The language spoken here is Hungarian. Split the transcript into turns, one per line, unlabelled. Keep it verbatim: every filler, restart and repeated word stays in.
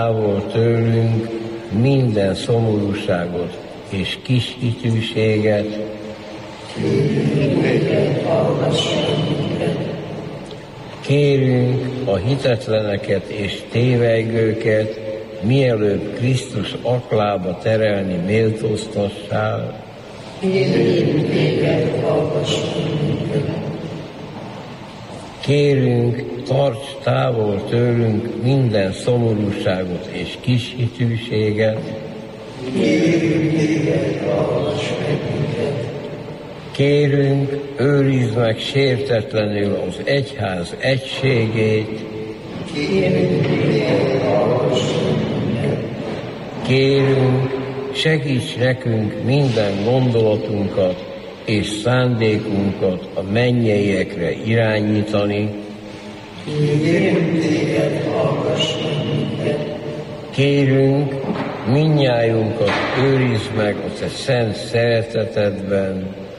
távol tőlünk minden szomorúságot és kis hitűséget. Kérünk a hitetleneket és tévegőket, mielőbb Krisztus aklába terelni méltóztassál. Kérünk, tarts távol tőlünk minden szomorúságot és kis hitűséget. Kérünk, őrizd meg sértetlenül az egyház egységét. Kérünk, segíts nekünk minden gondolatunkat és szándékunkat a mennyeiekre irányítani. Kérünk, mindnyájunkat őrizd meg a te szent szeretetedben.